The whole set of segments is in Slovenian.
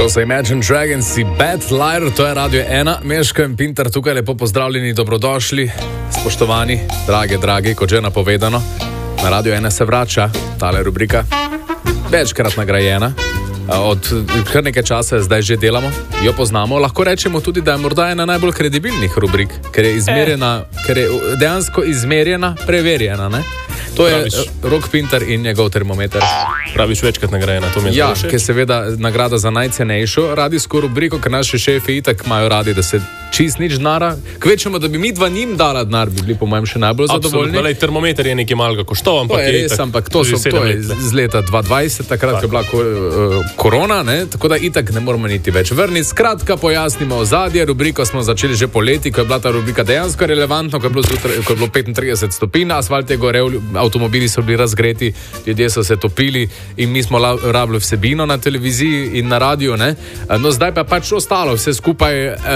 To so Imagine Dragons in Bad Liar, to je Radio 1. Meško in Pintar tukaj, lepo pozdravljeni, dobrodošli, spoštovani, dragi, kot že napovedano. Na Radio 1 se vrača tale rubrika, večkrat nagrajena. Od kar nekaj časa zdaj že delamo, jo poznamo. Lahko rečemo tudi, da je morda ena najbolj kredibilnih rubrik, ker je izmerjena, ker je dejansko izmerjena, preverjena, ne? To je Rok Pintar in njegov termometer. Praviš večkrat nagrajena, to mi je zelo všeč. Ja, ki je seveda nagrada za najcenejšo radijsko rubriko, ker naši šefi itak imajo radi, da se čist nič denara. Kvečemo, da bi mi dva njim dala denar, bi bili po mojem še najbolj zadovoljni. Absolutno, termometer je nekaj malega koštoval, ampak to je res, ampak to je z leta 2020, takrat je bila korona, ne? Tako da itak ne moramo niti več vrniti. Skratka, pojasnimo ozadje, rubriko smo začeli že poleti, ko je bila ta rubrika dejansko relevantna, ko je bilo 35 stopinj, asfalt je gorel, avtomobili so bili razgreti, ljudje so se topili in mi smo rabili vsebino na televiziji in na radiju, ne? No, zdaj pa pač ostalo vse skupaj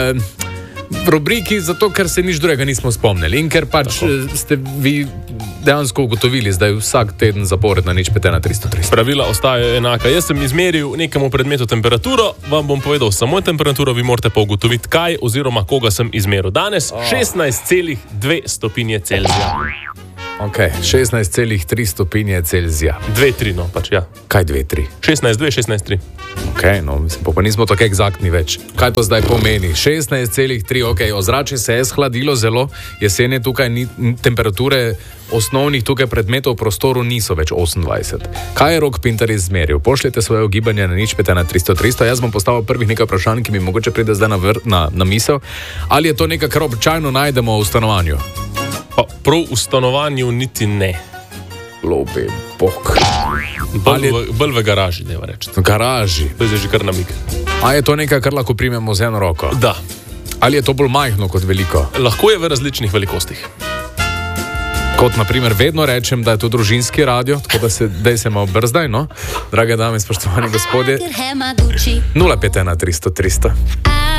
v rubriki, zato ker se nič drugega nismo spomnili in ker pač ste vi dejansko ugotovili zdaj vsak teden zapored na nič 5 na 300. Pravila ostajajo enaka. Jaz sem izmeril nekemu predmetu temperaturo, vam bom povedal samo temperaturo, vi morate pa ugotoviti, kaj oziroma koga sem izmeril. Danes 16,2 stopinje Celzija. Ok, 16,3 stopinje Celzija. 2,3, no, pač, ja. Kaj 2,3? 16,2, 16,3. Ok, no, mislim, pa nismo tako egzaktni več. Kaj to zdaj pomeni? 16,3, ok, ozračje se je shladilo zelo, jesen je tukaj, temperature osnovnih tukaj predmetov v prostoru niso več 28. Kaj je Rok Pintar izmeril? Pošljite svoje ugibanje na nič 5 na 300. Jaz bom postavil prvih nekaj vprašanj, ki mi mogoče pride zdaj na misel. Ali je to nekaj, kar običajno najdemo v stanovanju? Pa prav v stanovanju niti ne. Lobe, bok. Bolj v garaži, ne va reči. V garaži? To je že kar namig. A je to nekaj, kar lahko primemo z eno roko? Da. Ali je to bolj majhno kot veliko? Lahko je v različnih velikostih. Kot naprimer vedno rečem, da je to družinski radio, tako da se dejsemo brzdaj, no? Drage dame, spoštovani gospodje, 0,5 na 300.